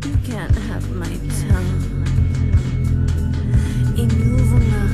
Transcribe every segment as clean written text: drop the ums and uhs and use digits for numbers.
You can't have my tongue. Inuvanga.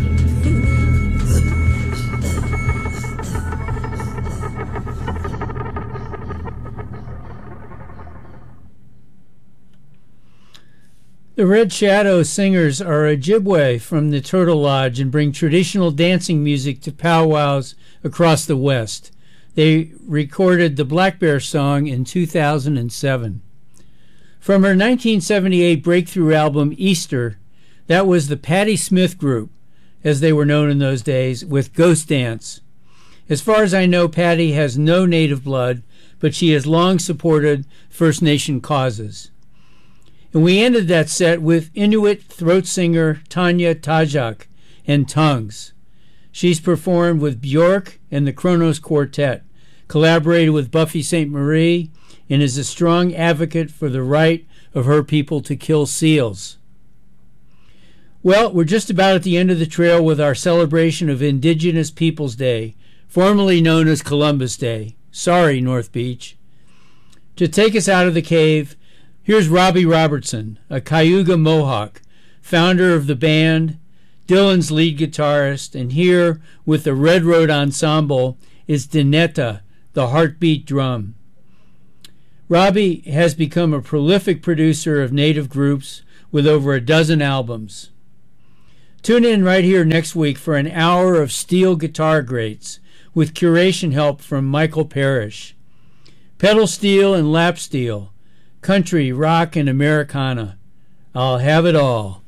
The Red Shadow Singers are Ojibwe from the Turtle Lodge and bring traditional dancing music to powwows across the West. They recorded the Black Bear song in 2007. From her 1978 breakthrough album Easter, that was the Patti Smith Group, as they were known in those days, with Ghost Dance. As far as I know, Patti has no native blood, but she has long supported First Nation causes. And we ended that set with Inuit throat singer Tanya Tajak and Tongues. She's performed with Bjork and the Kronos Quartet, collaborated with Buffy Sainte-Marie, and is a strong advocate for the right of her people to kill seals. Well, we're just about at the end of the trail with our celebration of Indigenous Peoples Day, formerly known as Columbus Day. Sorry, North Beach. To take us out of the cave, here's Robbie Robertson, a Cayuga Mohawk, founder of the band, Dylan's lead guitarist, and here with the Red Road Ensemble is Dinetta, the heartbeat drum. Robbie has become a prolific producer of native groups with over a dozen albums. Tune in right here next week for an hour of steel guitar greats with curation help from Michael Parrish. Pedal steel and lap steel, country, rock, and Americana. I'll have it all.